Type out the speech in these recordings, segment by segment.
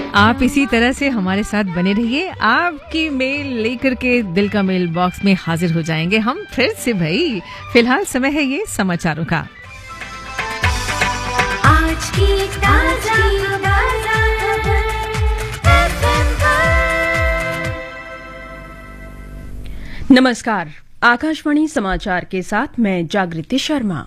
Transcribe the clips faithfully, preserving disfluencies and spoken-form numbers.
आप इसी तरह से हमारे साथ बने रहिए। आपकी मेल लेकर के दिल का मेल बॉक्स में हाजिर हो जाएंगे हम फिर से भाई। फिलहाल समय है ये समाचारों का। आज की ताजा नमस्कार, आकाशवाणी समाचार के साथ मैं जागृति शर्मा।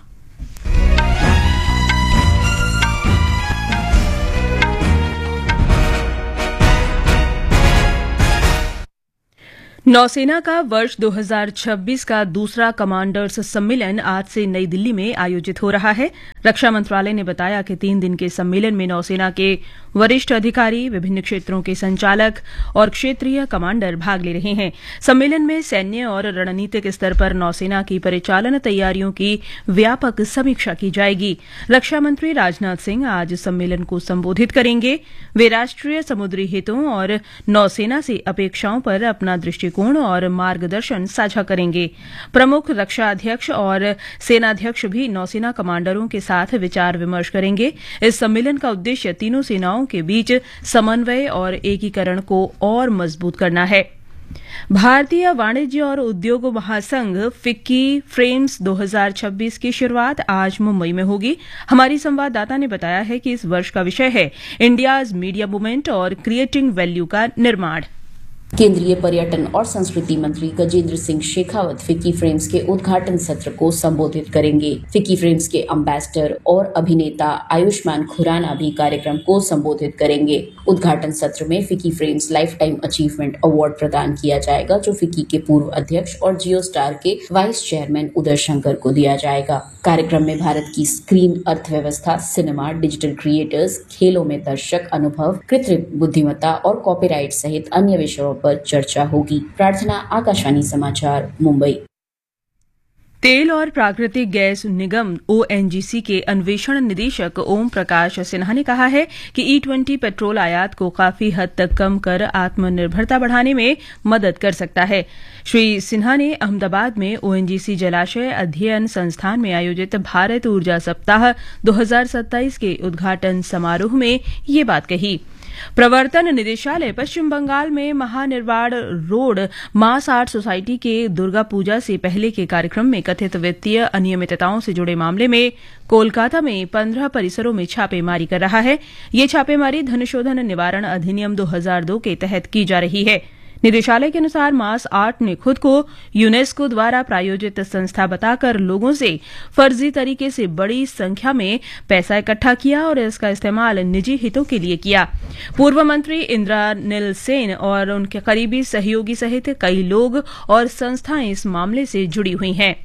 नौसेना का वर्ष दो हज़ार छब्बीस का दूसरा कमांडर्स सम्मेलन आज से नई दिल्ली में आयोजित हो रहा है। रक्षा मंत्रालय ने बताया कि तीन दिन के सम्मेलन में नौसेना के वरिष्ठ अधिकारी, विभिन्न क्षेत्रों के संचालक और क्षेत्रीय कमांडर भाग ले रहे हैं। सम्मेलन में सैन्य और रणनीतिक स्तर पर नौसेना की परिचालन तैयारियों की व्यापक समीक्षा की जाएगी। रक्षा मंत्री राजनाथ सिंह आज सम्मेलन को संबोधित करेंगे। वे राष्ट्रीय समुद्री हितों और नौसेना से अपेक्षाओं पर अपना दृष्टिकोण और मार्गदर्शन साझा करेंगे। प्रमुख रक्षा अध्यक्ष और सेनाध्यक्ष भी नौसेना कमांडरों के साथ विचार विमर्श करेंगे। इस सम्मेलन का उद्देश्य तीनों सेनाओं के बीच समन्वय और एकीकरण को और मजबूत करना है। भारतीय वाणिज्य और उद्योग महासंघ फिक्की फ्रेम्स दो हज़ार छब्बीस की शुरुआत आज मुंबई में होगी। हमारी संवाददाता ने बताया है कि इस वर्ष का विषय है इंडियाज मीडिया मूवमेंट और क्रिएटिंग वैल्यू का निर्माण। केंद्रीय पर्यटन और संस्कृति मंत्री गजेंद्र सिंह शेखावत फिक्की फ्रेम्स के उद्घाटन सत्र को संबोधित करेंगे। फिक्की फ्रेम्स के एम्बेसडर और अभिनेता आयुष्मान खुराना भी कार्यक्रम को संबोधित करेंगे। उद्घाटन सत्र में FICCI frames life time achievement award प्रदान किया जाएगा, जो फिक्की के पूर्व अध्यक्ष और जियो स्टार के वाइस चेयरमैन उदय शंकर को दिया जाएगा। कार्यक्रम में भारत की स्क्रीन अर्थव्यवस्था, सिनेमा, डिजिटल क्रिएटर्स, खेलों में दर्शक अनुभव, कृत्रिम बुद्धिमत्ता और कॉपीराइट सहित अन्य विषयों पर चर्चा होगी। प्रार्थना, आकाशवाणी समाचार, मुंबई। तेल और प्राकृतिक गैस निगम ओ एन जी सी के अन्वेषण निदेशक ओम प्रकाश सिन्हा ने कहा है कि ई ट्वेंटी पेट्रोल आयात को काफी हद तक कम कर आत्मनिर्भरता बढ़ाने में मदद कर सकता है। श्री सिन्हा ने अहमदाबाद में ओ एन जी सी जलाशय अध्ययन संस्थान में आयोजित भारत ऊर्जा सप्ताह दो हज़ार सत्ताईस के उद्घाटन समारोह में ये बात कही। प्रवर्तन निदेशालय पश्चिम बंगाल में महानिर्वाण रोड मास आर्ट सोसाइटी के दुर्गा पूजा से पहले के कार्यक्रम में कथित वित्तीय अनियमितताओं से जुड़े मामले में कोलकाता में पंद्रह परिसरों में छापेमारी कर रहा है। ये छापेमारी धनशोधन निवारण अधिनियम दो हज़ार दो के तहत की जा रही है। निदेशालय के अनुसार मास आर्ट ने खुद को यूनेस्को द्वारा प्रायोजित संस्था बताकर लोगों से फर्जी तरीके से बड़ी संख्या में पैसा इकट्ठा किया और इसका इस्तेमाल निजी हितों के लिए किया। पूर्व मंत्री इंद्रानिल सेन और उनके करीबी सहयोगी सहित कई लोग और संस्थाएं इस मामले से जुड़ी हुई हैं।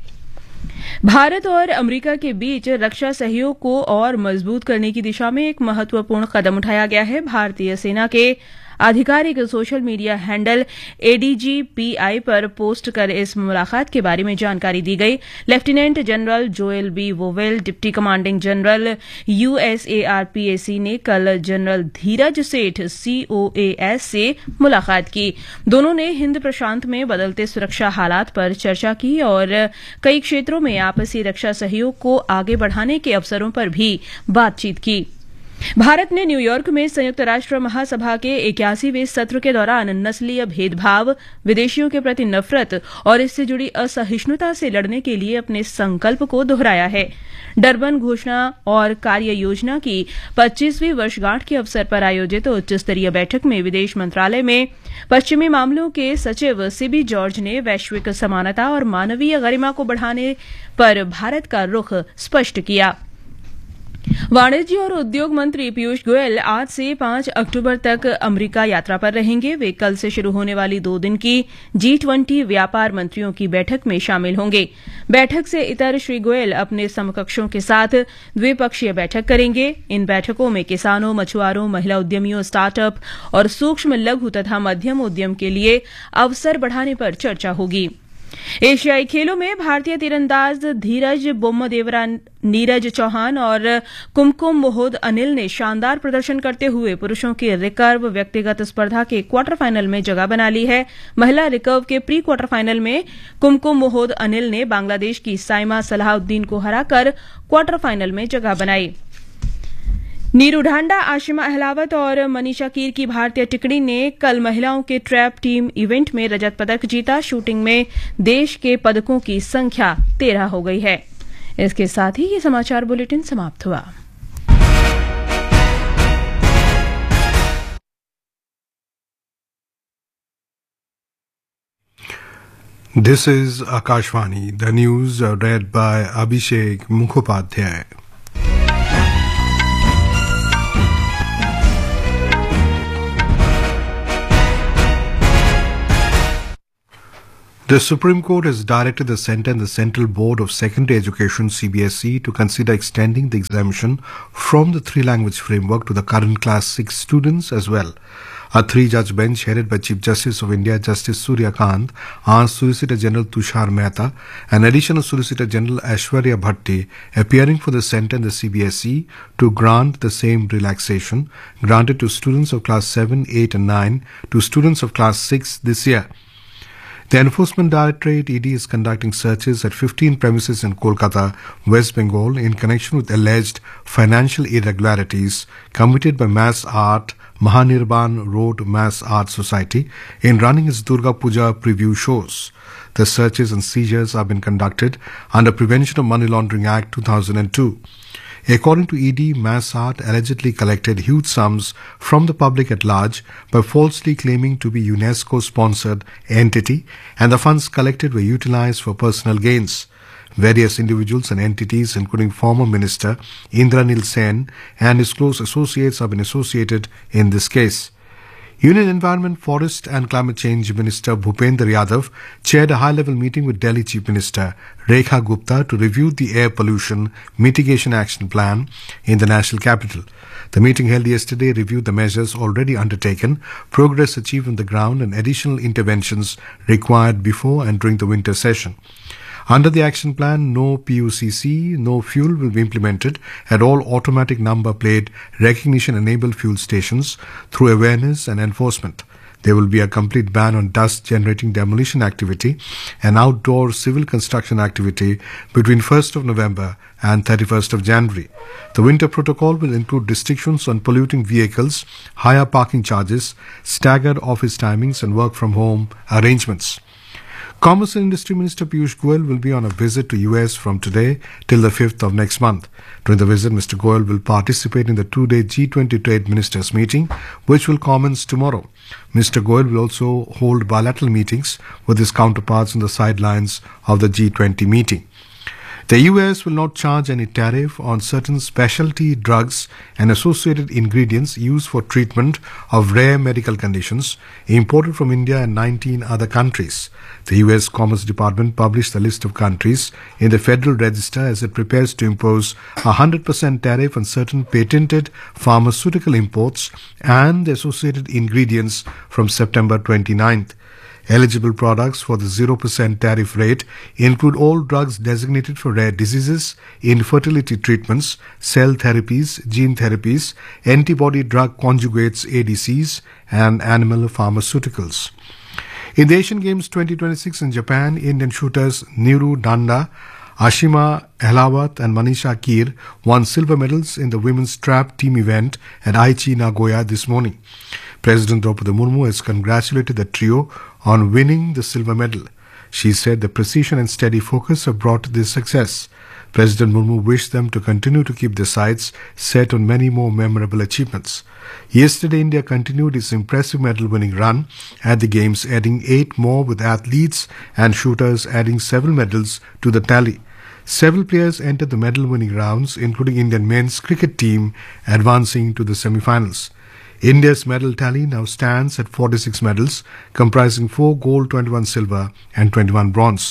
भारत और अमेरिका के बीच रक्षा सहयोग को और मजबूत करने की दिशा में एक महत्वपूर्ण कदम उठाया गया है। भारतीय सेना के आधिकारिक social media handle A D G P I पर पोस्ट कर इस मुलाकात के बारे में जानकारी दी गई। Lieutenant general Joel B vowel, deputy commanding general U S A R P A सी ने कल जनरल धीरज सेठ सी ओ ए एस से मुलाकात की। दोनों ने हिंद प्रशांत में बदलते सुरक्षा हालात पर चर्चा की और कई क्षेत्रों में आपसी रक्षा सहयोग को आगे बढ़ाने के अवसरों पर भी बातचीत की। भारत ने न्यूयॉर्क में संयुक्त राष्ट्र महासभा के इक्यासीवें सत्र के दौरान नस्लीय भेदभाव, विदेशियों के प्रति नफरत और इससे जुड़ी असहिष्णुता से लड़ने के लिए अपने संकल्प को दोहराया है। डरबन घोषणा और कार्य योजना की पच्चीसवीं वर्षगांठ के अवसर पर आयोजित उच्च स्तरीय बैठक में विदेश मंत्रालय में पश्चिमी मामलों के सचिव सिबी जॉर्ज ने वैश्विक समानता और मानवीय गरिमा को बढ़ाने पर भारत का रुख स्पष्ट किया। वाणिज्य और उद्योग मंत्री पीयूष गोयल आज से पांच अक्टूबर तक अमेरिका यात्रा पर रहेंगे। वे कल से शुरू होने वाली दो दिन की जी ट्वेंटी व्यापार मंत्रियों की बैठक में शामिल होंगे। बैठक से इतर श्री गोयल अपने समकक्षों के साथ द्विपक्षीय बैठक करेंगे। इन बैठकों में किसानों, मछुआरों, महिला उद्यमियों, स्टार्टअप और सूक्ष्म, लघु तथा मध्यम उद्यम के लिए अवसर बढ़ाने पर चर्चा होगी। एशियाई खेलों में भारतीय तीरंदाज धीरज बोम्मदेवरा, नीरज चौहान और कुमकुम मोहद अनिल ने शानदार प्रदर्शन करते हुए पुरुषों के रिकर्व व्यक्तिगत स्पर्धा के क्वार्टर फाइनल में जगह बना ली है। महिला रिकर्व के प्री क्वार्टर फाइनल में कुमकुम मोहद अनिल ने बांग्लादेश की साइमा सलाहुद्दीन को हराकर क्वार्टर फाइनल में जगह बनाई। नीरू ढांडा, आशिमा अहलावत और मनीषा कीर की भारतीय टुकड़ी ने कल महिलाओं के ट्रैप टीम इवेंट में रजत पदक जीता। शूटिंग में देश के पदकों की संख्या तेरह हो गई है। इसके साथ ही ये समाचार बुलेटिन समाप्त हुआ। This is Akashvani, the news uh, read by Abhishek Mukhopadhyay. The Supreme Court has directed the Centre and the Central Board of Secondary Education C B S E to consider extending the exemption from the three-language framework to the current Class six students as well. A three-judge bench headed by Chief Justice of India Justice Surya Kant asked Solicitor General Tushar Mehta and Additional Solicitor General Aishwarya Bhatti, appearing for the Centre and the C B S E, to grant the same relaxation granted to students of Class seven, eight and nine to students of Class six this year. The Enforcement Directorate E D is conducting searches at fifteen premises in Kolkata, West Bengal, in connection with alleged financial irregularities committed by Mass Art Mahanirban Road Mass Art Society in running its Durga Puja preview shows. The searches and seizures have been conducted under Prevention of Money Laundering Act two thousand two. According to E D, Mass Art allegedly collected huge sums from the public at large by falsely claiming to be UNESCO-sponsored entity, and the funds collected were utilized for personal gains. Various individuals and entities, including former Minister Indranil Sen and his close associates, have been associated in this case. Union Environment, Forest and Climate Change Minister Bhupender Yadav chaired a high-level meeting with Delhi Chief Minister Rekha Gupta to review the air pollution mitigation action plan in the national capital. The meeting held yesterday reviewed the measures already undertaken, progress achieved on the ground and additional interventions required before and during the winter session. Under the action plan, no P U C C, no fuel will be implemented at all automatic number plate recognition-enabled fuel stations through awareness and enforcement. There will be a complete ban on dust-generating demolition activity and outdoor civil construction activity between first of November and thirty-first of January. The winter protocol will include restrictions on polluting vehicles, higher parking charges, staggered office timings and work-from-home arrangements. Commerce and Industry Minister Piyush Goyal will be on a visit to U S from today till the fifth of next month. During the visit, Mister Goyal will participate in the two-day G twenty Trade Ministers meeting, which will commence tomorrow. Mister Goyal will also hold bilateral meetings with his counterparts on the sidelines of the G twenty meeting. The U S will not charge any tariff on certain specialty drugs and associated ingredients used for treatment of rare medical conditions imported from India and nineteen other countries. The U S Commerce Department published the list of countries in the Federal Register as it prepares to impose a one hundred percent tariff on certain patented pharmaceutical imports and the associated ingredients from September twenty-ninth. Eligible products for the zero percent tariff rate include all drugs designated for rare diseases, infertility treatments, cell therapies, gene therapies, antibody drug conjugates A D Cs, and animal pharmaceuticals. In the Asian Games twenty twenty-six in Japan, Indian shooters Neeru Dhanda, Ashima Ehlawat and Manisha Keer won silver medals in the women's trap team event at Aichi, Nagoya this morning. President Draupadi Murmu has congratulated the trio on winning the silver medal. She said the precision and steady focus have brought this success. President Murmu wished them to continue to keep their sights set on many more memorable achievements. Yesterday, India continued its impressive medal-winning run at the Games, adding eight more, with athletes and shooters adding several medals to the tally. Several players entered the medal-winning rounds, including Indian men's cricket team advancing to the semi-finals. India's medal tally now stands at forty-six medals, comprising four gold, twenty-one silver and twenty-one bronze.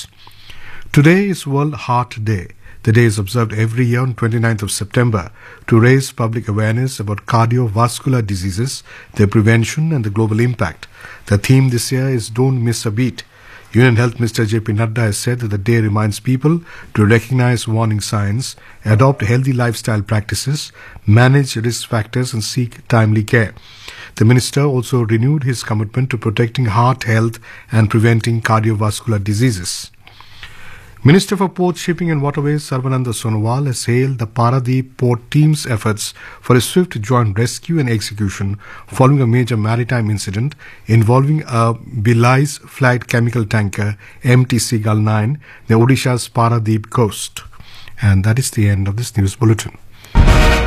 Today is World Heart Day. The day is observed every year on twenty-ninth of September to raise public awareness about cardiovascular diseases, their prevention and the global impact. The theme this year is Don't Miss a Beat. Union Health Minister J P Nadda has said that the day reminds people to recognize warning signs, adopt healthy lifestyle practices, manage risk factors and seek timely care. The minister also renewed his commitment to protecting heart health and preventing cardiovascular diseases. Minister for Port, Shipping and Waterways Sarvananda Sonowal has hailed the Paradeep Port team's efforts for a swift joint rescue and execution following a major maritime incident involving a Belize flagged chemical tanker M T Seagull nine near Odisha's Paradeep coast. And that is the end of this news bulletin.